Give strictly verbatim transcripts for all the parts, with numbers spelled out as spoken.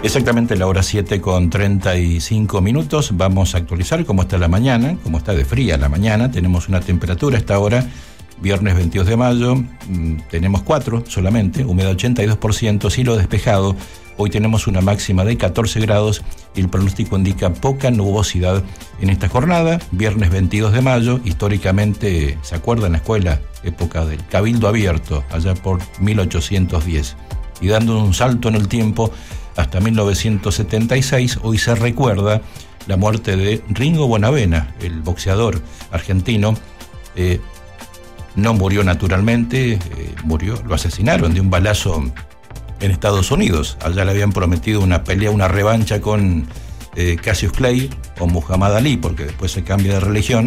Exactamente la hora siete con treinta y cinco minutos. Vamos a actualizar cómo está la mañana, cómo está de fría la mañana. Tenemos una temperatura a esta hora, viernes veintidós de mayo, mmm, tenemos cuatro solamente, humedad ochenta y dos por ciento, cielo despejado. Hoy tenemos una máxima de catorce grados y el pronóstico indica poca nubosidad en esta jornada. Viernes veintidós de mayo, históricamente, ¿se acuerda en la escuela? Época del Cabildo Abierto, allá por mil ochocientos diez. Y dando un salto en el tiempo hasta mil novecientos setenta y seis, hoy se recuerda la muerte de Ringo Bonavena, el boxeador argentino. Eh, no murió naturalmente, eh, murió, lo asesinaron de un balazo en Estados Unidos. Allá le habían prometido una pelea, una revancha con eh, Cassius Clay o Muhammad Ali, porque después se cambia de religión.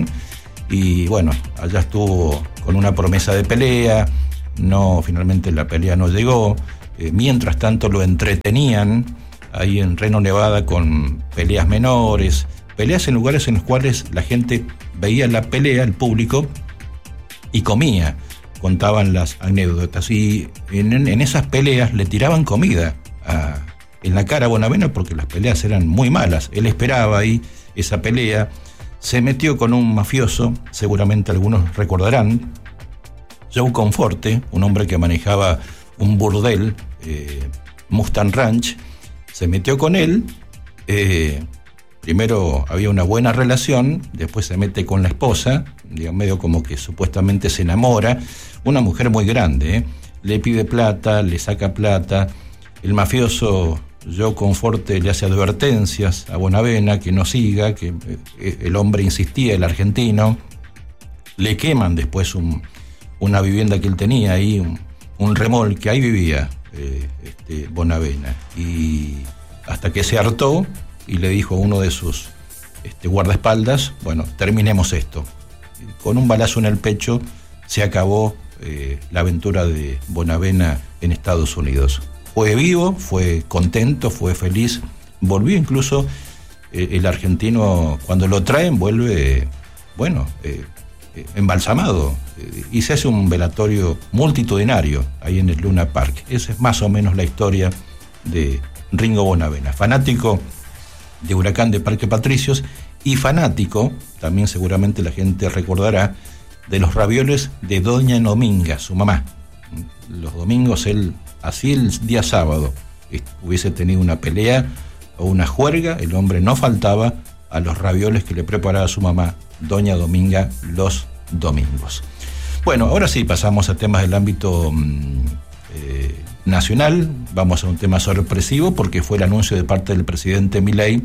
Y bueno, allá estuvo con una promesa de pelea, no, finalmente la pelea no llegó. Eh, mientras tanto lo entretenían ahí en Reno, Nevada, con peleas menores, peleas en lugares en los cuales la gente veía la pelea, el público, y comía. Contaban las anécdotas y en, en esas peleas le tiraban comida a, en la cara a Bonavena porque las peleas eran muy malas. Él esperaba ahí esa pelea, se metió con un mafioso, seguramente algunos recordarán, Joe Conforte, un hombre que manejaba un burdel, eh, Mustang Ranch. Se metió con él, eh, primero había una buena relación, después se mete con la esposa, digamos, medio como que supuestamente se enamora, una mujer muy grande, ¿eh? Le pide plata, le saca plata, el mafioso Joe Conforte le hace advertencias a Bonavena que no siga, que eh, el hombre insistía, el argentino, le queman después un, una vivienda que él tenía ahí, un, un remolque, ahí vivía eh, este, Bonavena, y hasta que se hartó y le dijo a uno de sus este, guardaespaldas, bueno, terminemos esto. Con un balazo en el pecho se acabó eh, la aventura de Bonavena en Estados Unidos. Fue vivo, fue contento, fue feliz, volvió incluso eh, el argentino, cuando lo traen, vuelve, bueno, eh, eh, embalsamado, eh, y se hace un velatorio multitudinario ahí en el Luna Park. Esa es más o menos la historia de Ringo Bonavena, fanático de Huracán de Parque Patricios y fanático, también seguramente la gente recordará, de los ravioles de Doña Dominga, su mamá. Los domingos él, así el día sábado, hubiese tenido una pelea o una juerga, el hombre no faltaba a los ravioles que le preparaba su mamá, Doña Dominga, los domingos. Bueno, ahora sí pasamos a temas del ámbito eh, nacional. Vamos a un tema sorpresivo porque fue el anuncio de parte del presidente Milei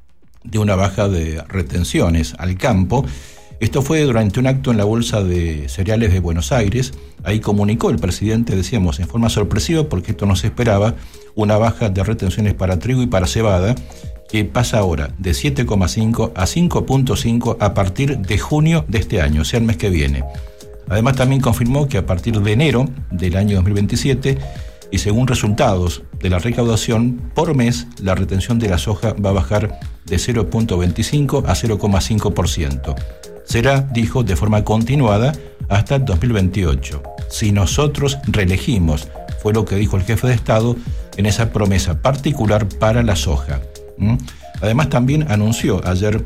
de una baja de retenciones al campo. Esto fue durante un acto en la Bolsa de Cereales de Buenos Aires. Ahí comunicó el presidente, decíamos, en forma sorpresiva, porque esto no se esperaba, una baja de retenciones para trigo y para cebada, que pasa ahora de siete coma cinco a cinco punto cinco a partir de junio de este año, o sea, el mes que viene. Además, también confirmó que a partir de enero del año dos mil veintisiete, y según resultados de la recaudación, por mes la retención de la soja va a bajar de cero punto veinticinco a cero coma cinco por ciento. Será, dijo, de forma continuada hasta el dos mil veintiocho. Si nosotros reelegimos, fue lo que dijo el jefe de Estado en esa promesa particular para la soja. ¿Mm? Además, también anunció ayer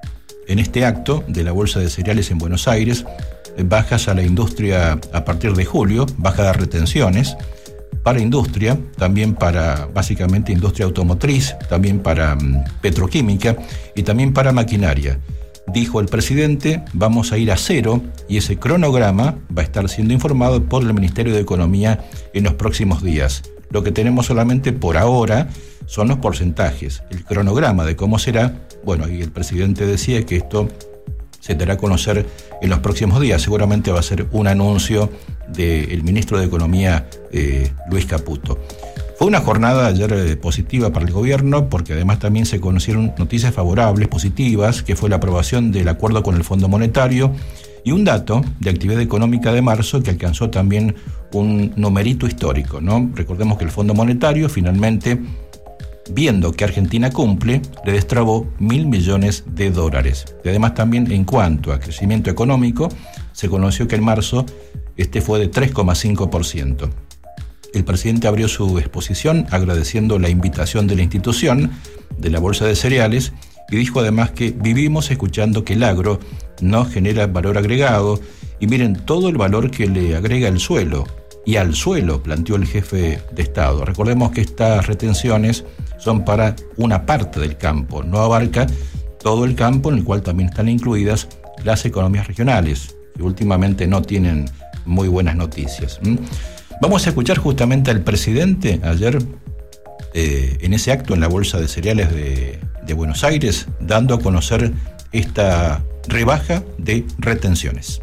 en este acto de la Bolsa de Cereales en Buenos Aires bajas a la industria a partir de julio, baja de retenciones para industria, también para básicamente industria automotriz, también para um, petroquímica y también para maquinaria. Dijo el presidente, vamos a ir a cero y ese cronograma va a estar siendo informado por el Ministerio de Economía en los próximos días. Lo que tenemos solamente por ahora son los porcentajes. El cronograma de cómo será, bueno, y el presidente decía que esto se dará a conocer en los próximos días. Seguramente va a ser un anuncio del ministro de Economía, eh, Luis Caputo. Fue una jornada ayer eh, positiva para el gobierno, porque además también se conocieron noticias favorables, positivas, que fue la aprobación del acuerdo con el Fondo Monetario y un dato de actividad económica de marzo que alcanzó también un numerito histórico, ¿no? Recordemos que el Fondo Monetario finalmente, viendo que Argentina cumple, le destrabó mil millones de dólares. Y además también en cuanto a crecimiento económico, se conoció que en marzo este fue de tres coma cinco por ciento. El presidente abrió su exposición agradeciendo la invitación de la institución, de la Bolsa de Cereales, y dijo además que vivimos escuchando que el agro no genera valor agregado, y miren todo el valor que le agrega el suelo, y al suelo, planteó el jefe de Estado. Recordemos que estas retenciones son para una parte del campo, no abarca todo el campo, en el cual también están incluidas las economías regionales, que últimamente no tienen muy buenas noticias. ¿Mm? Vamos a escuchar justamente al presidente ayer eh, en ese acto en la Bolsa de Cereales de, de Buenos Aires, dando a conocer esta rebaja de retenciones.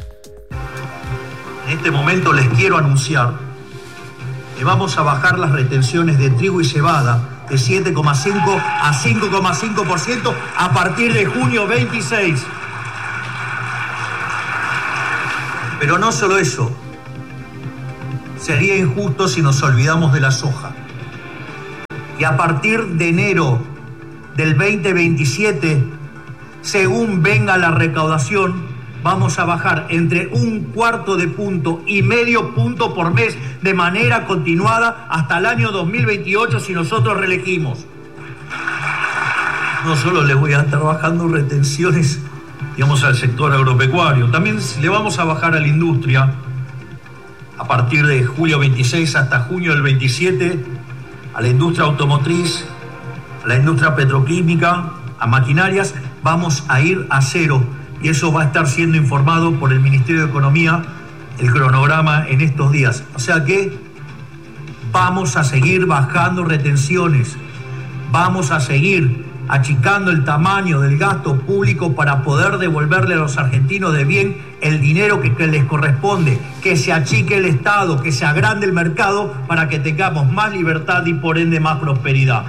En este momento les quiero anunciar que vamos a bajar las retenciones de trigo y cebada de siete coma cinco a cinco coma cinco por ciento a partir de junio veintiséis. Pero no solo eso, sería injusto si nos olvidamos de la soja. Y a partir de enero del veinte veintisiete, según venga la recaudación, vamos a bajar entre un cuarto de punto y medio punto por mes de manera continuada hasta el año dos mil veintiocho si nosotros reelegimos. No solo le voy a estar bajando retenciones, digamos, al sector agropecuario, también le vamos a bajar a la industria a partir de julio veintiséis hasta junio del veintisiete, a la industria automotriz, a la industria petroquímica, a maquinarias, vamos a ir a cero. Y eso va a estar siendo informado por el Ministerio de Economía, el cronograma en estos días. O sea que vamos a seguir bajando retenciones, vamos a seguir achicando el tamaño del gasto público para poder devolverle a los argentinos de bien el dinero que, que les corresponde, que se achique el Estado, que se agrande el mercado para que tengamos más libertad y por ende más prosperidad.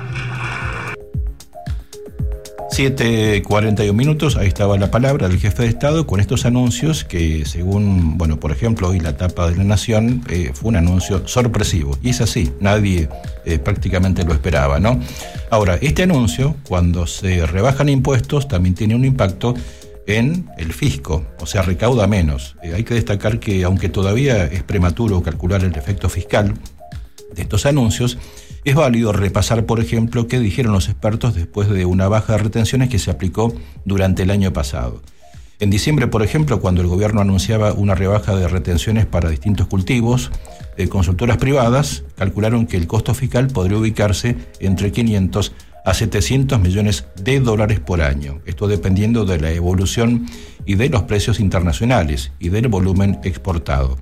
siete cuarenta y un minutos, ahí estaba la palabra del jefe de Estado con estos anuncios que, según, bueno, por ejemplo, hoy la tapa de La Nación, eh, fue un anuncio sorpresivo. Y es así, nadie eh, prácticamente lo esperaba, ¿no? Ahora, este anuncio, cuando se rebajan impuestos, también tiene un impacto en el fisco, o sea, recauda menos. Eh, hay que destacar que, aunque todavía es prematuro calcular el efecto fiscal de estos anuncios, es válido repasar, por ejemplo, qué dijeron los expertos después de una baja de retenciones que se aplicó durante el año pasado. En diciembre, por ejemplo, cuando el gobierno anunciaba una rebaja de retenciones para distintos cultivos, eh, consultoras privadas calcularon que el costo fiscal podría ubicarse entre quinientos a setecientos millones de dólares por año. Esto dependiendo de la evolución y de los precios internacionales y del volumen exportado.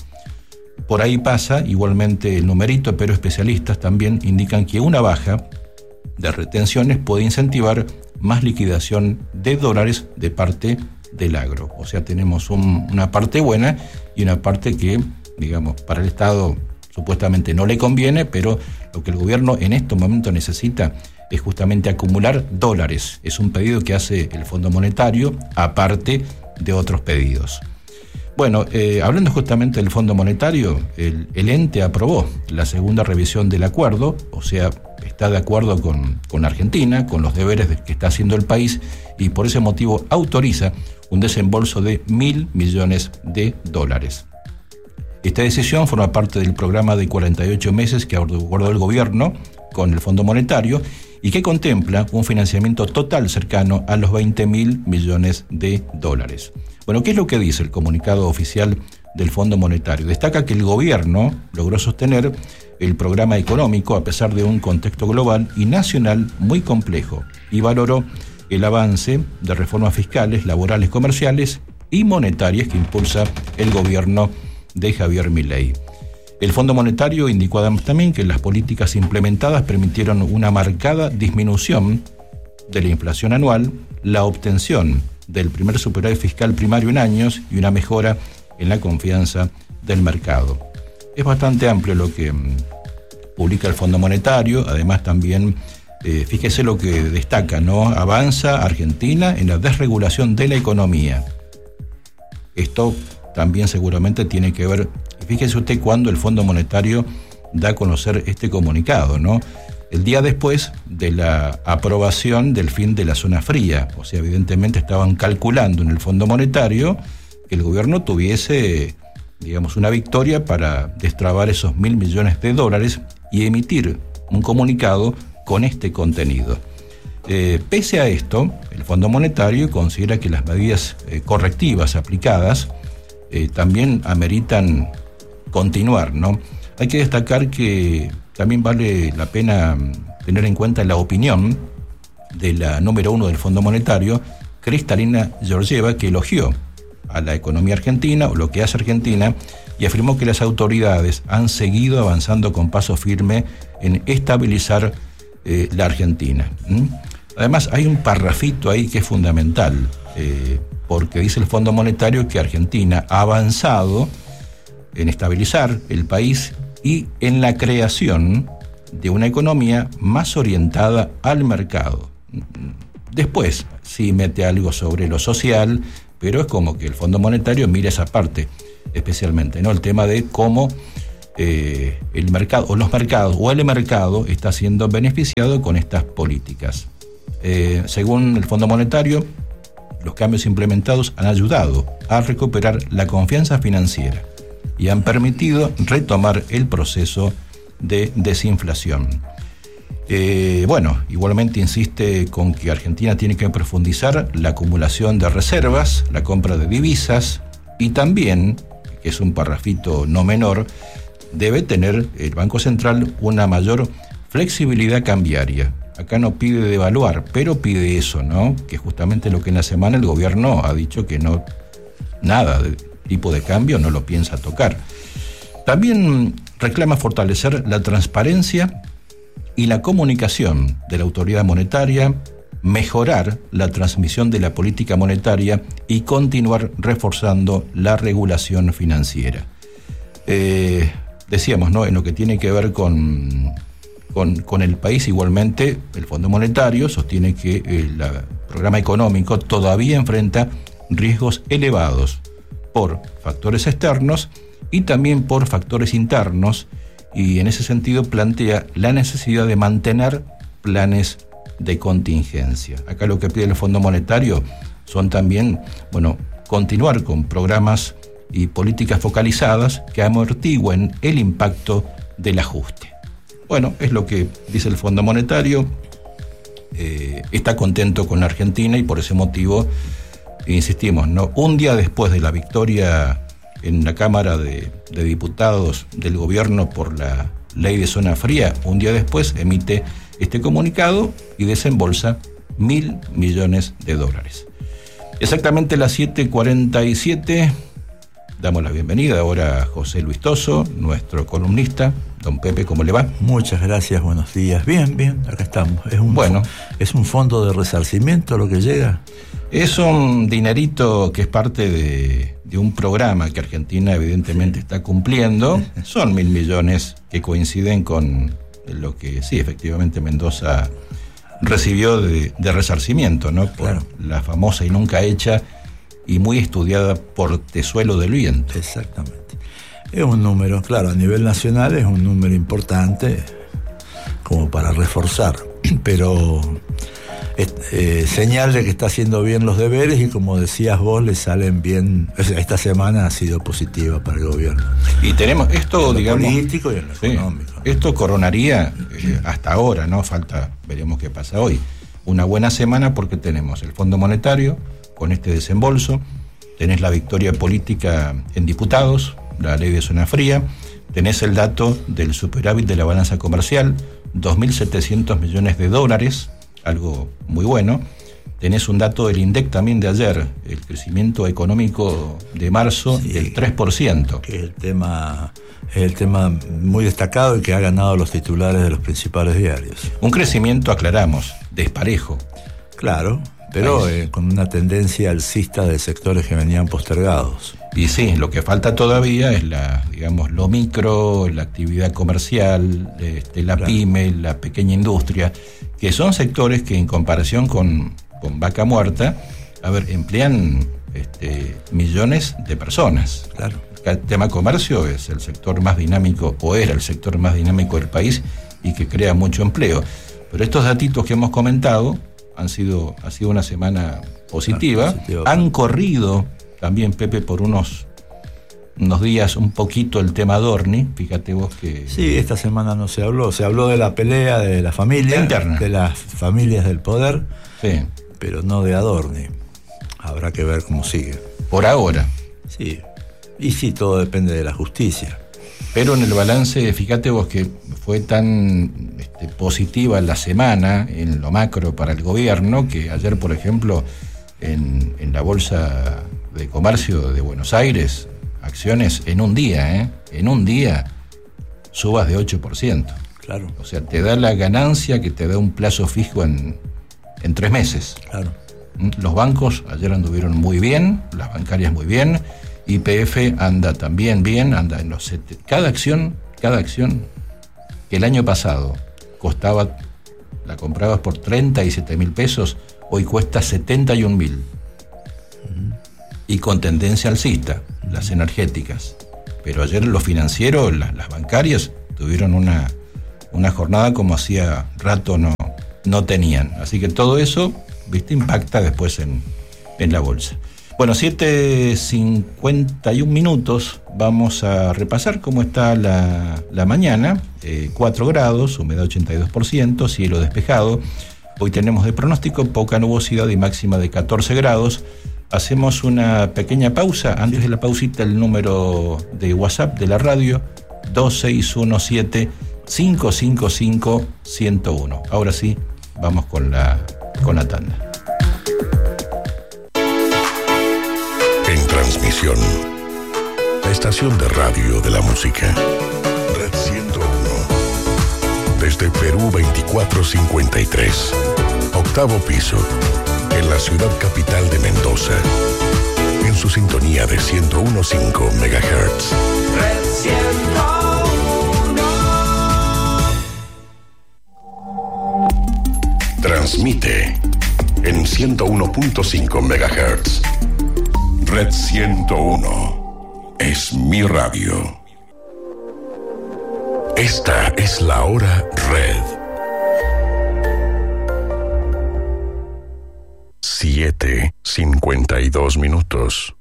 Por ahí pasa igualmente el numerito, pero especialistas también indican que una baja de retenciones puede incentivar más liquidación de dólares de parte del agro. O sea, tenemos un, una parte buena y una parte que, digamos, para el Estado supuestamente no le conviene, pero lo que el gobierno en estos momentos necesita es justamente acumular dólares. Es un pedido que hace el Fondo Monetario, aparte de otros pedidos. Bueno, eh, hablando justamente del Fondo Monetario, el, el ente aprobó la segunda revisión del acuerdo, o sea, está de acuerdo con, con Argentina, con los deberes de, que está haciendo el país, y por ese motivo autoriza un desembolso de mil millones de dólares. Esta decisión forma parte del programa de cuarenta y ocho meses que abordó el gobierno con el Fondo Monetario y que contempla un financiamiento total cercano a los veinte mil millones de dólares. Bueno, ¿qué es lo que dice el comunicado oficial del Fondo Monetario? Destaca que el gobierno logró sostener el programa económico a pesar de un contexto global y nacional muy complejo y valoró el avance de reformas fiscales, laborales, comerciales y monetarias que impulsa el gobierno de Javier Milei. El Fondo Monetario indicó además también que las políticas implementadas permitieron una marcada disminución de la inflación anual, la obtención del primer superávit fiscal primario en años y una mejora en la confianza del mercado. Es bastante amplio lo que um, publica el Fondo Monetario, además también, eh, fíjese lo que destaca, ¿no? Avanza Argentina en la desregulación de la economía. Esto también seguramente tiene que ver, fíjese usted cuando el Fondo Monetario da a conocer este comunicado, ¿no? El día después de la aprobación del fin de la zona fría, o sea, evidentemente estaban calculando en el Fondo Monetario que el gobierno tuviese digamos, una victoria para destrabar esos mil millones de dólares y emitir un comunicado con este contenido. Eh, pese a esto, el Fondo Monetario considera que las medidas eh, correctivas aplicadas eh, también ameritan continuar, ¿no? Hay que destacar que también vale la pena tener en cuenta la opinión de la número uno del Fondo Monetario, Kristalina Georgieva, que elogió a la economía argentina o lo que hace Argentina y afirmó que las autoridades han seguido avanzando con paso firme en estabilizar eh, la Argentina. ¿Mm? Además, hay un parrafito ahí que es fundamental, eh, porque dice el Fondo Monetario que Argentina ha avanzado en estabilizar el país y en la creación de una economía más orientada al mercado. Después, sí mete algo sobre lo social, pero es como que el Fondo Monetario mira esa parte especialmente, ¿no? El tema de cómo eh, el mercado, o los mercados, o el mercado está siendo beneficiado con estas políticas. Eh, según el Fondo Monetario, los cambios implementados han ayudado a recuperar la confianza financiera y han permitido retomar el proceso de desinflación. Eh, bueno, igualmente insiste con que Argentina tiene que profundizar la acumulación de reservas, la compra de divisas y también, que es un parrafito no menor, debe tener el Banco Central una mayor flexibilidad cambiaria. Acá no pide devaluar, pero pide eso, ¿no? Que justamente lo que en la semana el gobierno ha dicho que no, nada de tipo de cambio no lo piensa tocar. También reclama fortalecer la transparencia y la comunicación de la autoridad monetaria, mejorar la transmisión de la política monetaria y continuar reforzando la regulación financiera. Eh, decíamos, ¿no? En lo que tiene que ver con, con, con el país, igualmente, el Fondo Monetario sostiene que el programa económico todavía enfrenta riesgos elevados por factores externos y también por factores internos, y en ese sentido plantea la necesidad de mantener planes de contingencia. Acá lo que pide el Fondo Monetario son también, bueno, continuar con programas y políticas focalizadas que amortigüen el impacto del ajuste. Bueno, es lo que dice el Fondo Monetario. Eh, está contento con la Argentina y por ese motivo insistimos, ¿no? Un día después de la victoria en la Cámara de, de Diputados del gobierno por la ley de zona fría, un día después emite este comunicado y desembolsa mil millones de dólares. Exactamente las siete cuarenta y siete, damos la bienvenida ahora a José Luis Toso, nuestro columnista. Don Pepe, ¿cómo le va? Muchas gracias, buenos días. Bien, bien, acá estamos. Es un, bueno, ¿es un fondo de resarcimiento lo que llega? Es un dinerito que es parte de, de un programa que Argentina evidentemente sí. está cumpliendo. Son mil millones que coinciden con lo que sí, efectivamente Mendoza recibió de, de resarcimiento, ¿no? Por claro. la famosa y nunca hecha y muy estudiada Portezuelo del Viento. Exactamente. Es un número, claro, a nivel nacional es un número importante como para reforzar, pero es eh, señal de que está haciendo bien los deberes y como decías vos, le salen bien. Esta semana ha sido positiva para el gobierno. Y tenemos esto, en lo digamos, político y en lo sí, económico. Esto coronaría eh, hasta ahora, ¿no? Falta, veremos qué pasa hoy. Una buena semana porque tenemos el Fondo Monetario con este desembolso, tenés la victoria política en diputados, la ley de zona fría, tenés el dato del superávit de la balanza comercial, dos mil setecientos millones de dólares, algo muy bueno. Tenés un dato del INDEC también de ayer, el crecimiento económico de marzo sí, del tres por ciento. Que es el tema, es el tema muy destacado y que ha ganado los titulares de los principales diarios. Un crecimiento, aclaramos, desparejo. Claro, pero eh, con una tendencia alcista de sectores que venían postergados. Y sí, lo que falta todavía es la, digamos, lo micro, la actividad comercial, este, la claro. pyme, la pequeña industria, que son sectores que en comparación con, con Vaca Muerta, a ver, emplean este, millones de personas. Claro. El tema comercio es el sector más dinámico, o era el sector más dinámico del país y que crea mucho empleo. Pero estos datitos que hemos comentado han sido, ha sido una semana positiva, claro, positiva. Han corrido también, Pepe, por unos unos días un poquito el tema Adorni, fíjate vos que... Sí, esta semana no se habló, se habló de la pelea de la familia, interna, de las familias del poder, sí, pero no de Adorni. Habrá que ver cómo sigue. Por ahora. Sí, y sí, todo depende de la justicia. Pero en el balance, fíjate vos que fue tan este, positiva la semana en lo macro para el gobierno, que ayer, por ejemplo, en, en la Bolsa de Comercio de Buenos Aires, acciones en un día, ¿eh? En un día, subas de ocho por ciento. Claro. O sea, te da la ganancia que te da un plazo fijo en, en tres meses. Claro. Los bancos ayer anduvieron muy bien, las bancarias muy bien, Y P F anda también bien, anda en los sete... cada acción, cada acción que el año pasado costaba, la comprabas por treinta y siete mil pesos, hoy cuesta setenta y un mil. Uh-huh. Y con tendencia alcista, uh-huh. las energéticas. Pero ayer los financieros, las, las bancarias, tuvieron una, una jornada como hacía rato no, no tenían. Así que todo eso, viste, impacta después en, en la bolsa. Bueno, siete cincuenta y un minutos, vamos a repasar cómo está la, la mañana. Eh, cuatro grados, humedad ochenta y dos por ciento, cielo despejado. Hoy tenemos de pronóstico poca nubosidad y máxima de catorce grados. Hacemos una pequeña pausa. Antes de la pausita, el número de WhatsApp de la radio, dos seis uno siete, cinco cinco cinco, uno cero uno. Ahora sí, vamos con la, con la tanda. En transmisión, la estación de radio de la música, Red ciento uno, desde Perú veinticuatro cincuenta y tres, octavo piso, en la ciudad capital de Mendoza, en su sintonía de ciento uno punto cinco megahertz. Red ciento uno. Transmite en ciento uno punto cinco megahertz. Red ciento uno es mi radio. Esta es la hora Red. siete cincuenta y dos minutos.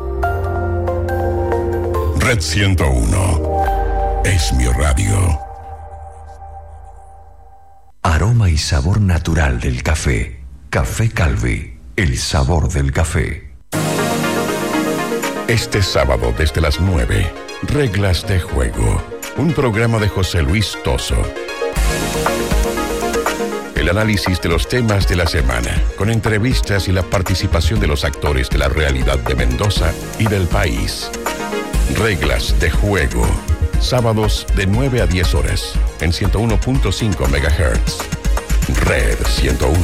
Red ciento uno es mi radio. Aroma y sabor natural del café. Café Calvi, el sabor del café. Este sábado desde las nueve, Reglas de Juego, un programa de José Luis Toso. El análisis de los temas de la semana, con entrevistas y la participación de los actores de la realidad de Mendoza y del país. Reglas de Juego, sábados de nueve a diez horas, en ciento uno punto cinco megahertz. Red ciento uno.